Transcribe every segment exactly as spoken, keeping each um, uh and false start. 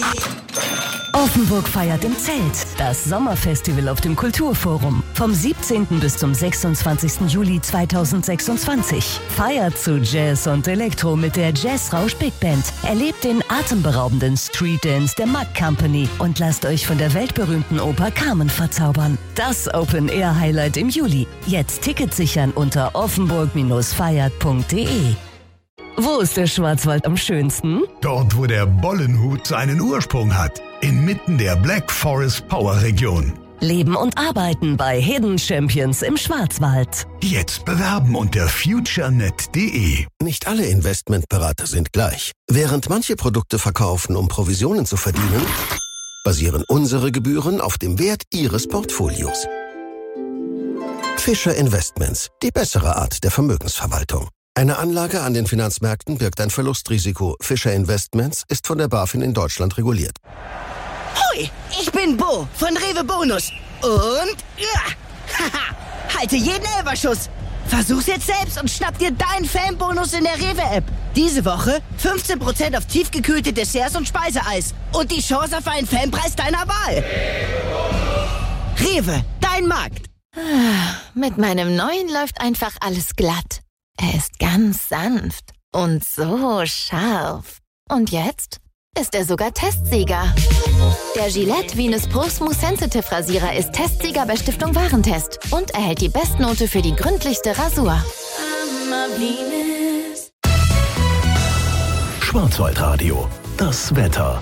Offenburg feiert im Zelt. Das Sommerfestival auf dem Kulturforum. Vom siebzehnten bis zum sechsundzwanzigsten Juli zweitausendsechsundzwanzig. Feiert zu Jazz und Elektro mit der Jazzrausch Big Band. Erlebt den atemberaubenden Street Dance der Mack Company und lasst euch von der weltberühmten Oper Carmen verzaubern. Das Open-Air-Highlight im Juli. Jetzt Tickets sichern unter offenburg feiert punkt de. Wo ist der Schwarzwald am schönsten? Dort, wo der Bollenhut seinen Ursprung hat. Inmitten der Black Forest Power Region. Leben und arbeiten bei Hidden Champions im Schwarzwald. Jetzt bewerben unter futurenet punkt de. Nicht alle Investmentberater sind gleich. Während manche Produkte verkaufen, um Provisionen zu verdienen, basieren unsere Gebühren auf dem Wert Ihres Portfolios. Fischer Investments, die bessere Art der Vermögensverwaltung. Eine Anlage an den Finanzmärkten birgt ein Verlustrisiko. Fischer Investments ist von der BaFin in Deutschland reguliert. Hoi, ich bin Bo von Rewe Bonus. Und ja, haha, halte jeden Elberschuss. Versuch's jetzt selbst und schnapp dir deinen Fanbonus in der Rewe-App. Diese Woche fünfzehn Prozent auf tiefgekühlte Desserts und Speiseeis. Und die Chance auf einen Fanpreis deiner Wahl. Rewe, dein Markt. Mit meinem neuen läuft einfach alles glatt. Er ist ganz sanft und so scharf. Und jetzt ist er sogar Testsieger. Der Gillette Venus Pro Smooth Sensitive Rasierer ist Testsieger bei Stiftung Warentest und erhält die Bestnote für die gründlichste Rasur. Schwarzwaldradio, das Wetter.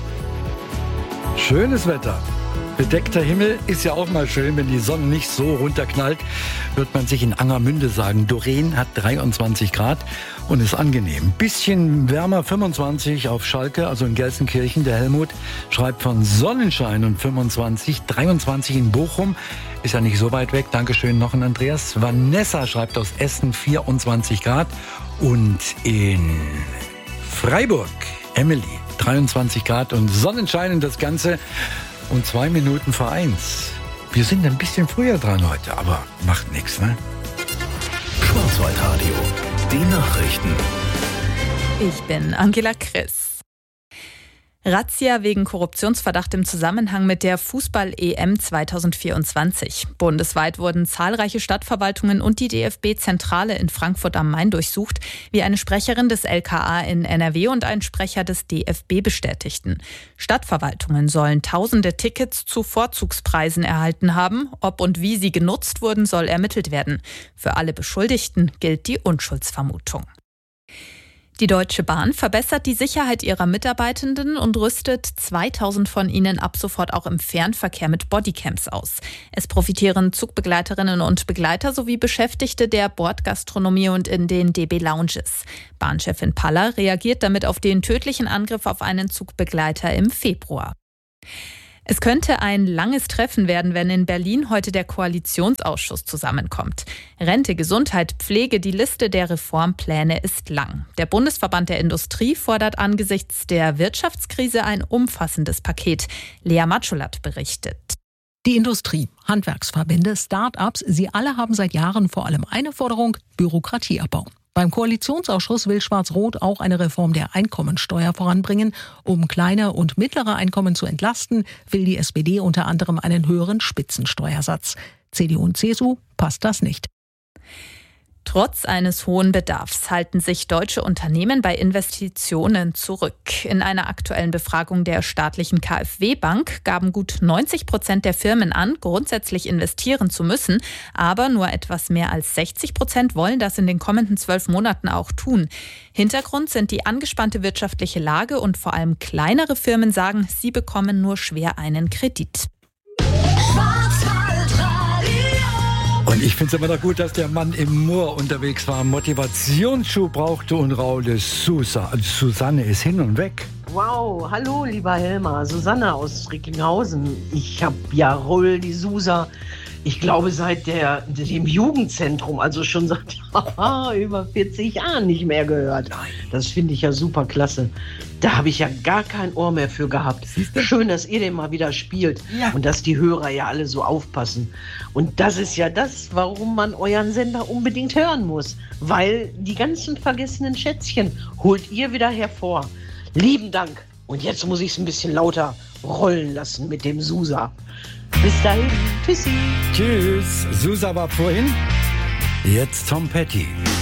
Schönes Wetter. Bedeckter Himmel ist ja auch mal schön, wenn die Sonne nicht so runterknallt, wird man sich in Angermünde sagen. Doreen hat dreiundzwanzig Grad und ist angenehm. Bisschen wärmer, fünfundzwanzig auf Schalke, also in Gelsenkirchen. Der Helmut schreibt von Sonnenschein und fünfundzwanzig, dreiundzwanzig in Bochum. Ist ja nicht so weit weg. Dankeschön noch an Andreas. Vanessa schreibt aus Essen vierundzwanzig Grad und in Freiburg, Emily, dreiundzwanzig Grad und Sonnenschein und das Ganze. Und zwei Minuten vor eins. Wir sind ein bisschen früher dran heute, aber macht nichts, ne? Schwarzwaldradio, die Nachrichten. Ich bin Angela Christ. Razzia wegen Korruptionsverdacht im Zusammenhang mit der Fußball-E M zweitausendvierundzwanzig. Bundesweit wurden zahlreiche Stadtverwaltungen und die D F B-Zentrale in Frankfurt am Main durchsucht, wie eine Sprecherin des L K A in N R W und ein Sprecher des D F B bestätigten. Stadtverwaltungen sollen tausende Tickets zu Vorzugspreisen erhalten haben. Ob und wie sie genutzt wurden, soll ermittelt werden. Für alle Beschuldigten gilt die Unschuldsvermutung. Die Deutsche Bahn verbessert die Sicherheit ihrer Mitarbeitenden und rüstet zweitausend von ihnen ab sofort auch im Fernverkehr mit Bodycams aus. Es profitieren Zugbegleiterinnen und Begleiter sowie Beschäftigte der Bordgastronomie und in den D B Lounges. Bahnchefin Paller reagiert damit auf den tödlichen Angriff auf einen Zugbegleiter im Februar. Es könnte ein langes Treffen werden, wenn in Berlin heute der Koalitionsausschuss zusammenkommt. Rente, Gesundheit, Pflege, die Liste der Reformpläne ist lang. Der Bundesverband der Industrie fordert angesichts der Wirtschaftskrise ein umfassendes Paket. Lea Matschulat berichtet. Die Industrie, Handwerksverbände, Start-ups, sie alle haben seit Jahren vor allem eine Forderung: Bürokratieabbau. Beim Koalitionsausschuss will Schwarz-Rot auch eine Reform der Einkommensteuer voranbringen. Um kleine und mittlere Einkommen zu entlasten, will die S P D unter anderem einen höheren Spitzensteuersatz. C D U und C S U passt das nicht. Trotz eines hohen Bedarfs halten sich deutsche Unternehmen bei Investitionen zurück. In einer aktuellen Befragung der staatlichen K f W-Bank gaben gut neunzig Prozent der Firmen an, grundsätzlich investieren zu müssen. Aber nur etwas mehr als sechzig Prozent wollen das in den kommenden zwölf Monaten auch tun. Hintergrund sind die angespannte wirtschaftliche Lage und vor allem kleinere Firmen sagen, sie bekommen nur schwer einen Kredit. Und ich finde es immer noch gut, dass der Mann im Moor unterwegs war, Motivationsschuh brauchte und Raul Sousa. Susanne ist hin und weg. Wow, hallo lieber Helmar, Susanne aus Recklinghausen. Ich habe ja Raul de Sousa, ich glaube seit der, dem Jugendzentrum, also schon seit über vierzig Jahren nicht mehr gehört. Das finde ich ja super klasse. Da habe ich ja gar kein Ohr mehr für gehabt. Schön, dass ihr den mal wieder spielt ja. Und dass die Hörer ja alle so aufpassen. Und das ist ja das, warum man euren Sender unbedingt hören muss. Weil die ganzen vergessenen Schätzchen holt ihr wieder hervor. Lieben Dank. Und jetzt muss ich es ein bisschen lauter rollen lassen mit dem Susa. Bis dahin. Tschüssi. Tschüss. Susa war vorhin. Jetzt Tom Petty.